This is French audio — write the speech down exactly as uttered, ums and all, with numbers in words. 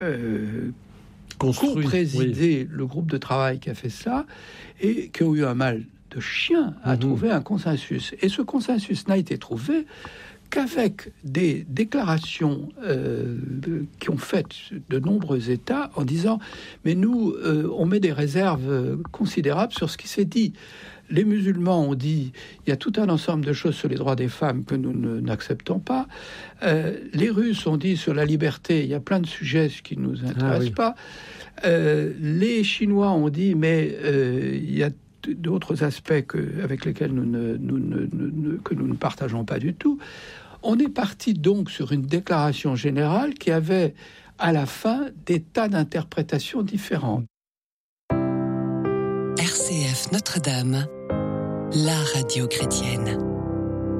euh, co-présidé oui. le groupe de travail qui a fait ça et qui ont eu un mal de chien à mmh. trouver un consensus. Et ce consensus n'a été trouvé qu'avec des déclarations euh, de, qui ont fait de nombreux États en disant « mais nous, euh, on met des réserves considérables sur ce qui s'est dit ». Les musulmans ont dit il y a tout un ensemble de choses sur les droits des femmes que nous ne, n'acceptons pas. Euh, les Russes ont dit sur la liberté, il y a plein de sujets qui ne nous intéressent ah, oui. pas. Euh, les Chinois ont dit mais euh, il y a d'autres aspects que, avec lesquels nous ne, nous ne, ne, que nous ne partageons pas du tout. On est parti donc sur une déclaration générale qui avait à la fin des tas d'interprétations différentes. R C F Notre-Dame, la radio chrétienne.